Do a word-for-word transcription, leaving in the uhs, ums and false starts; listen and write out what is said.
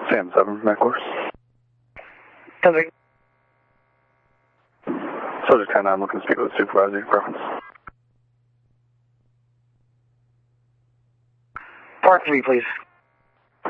Sam seven from Eckler. Subject. Subject ten nine, looking to speak with the supervisor. Preference. Park three, please.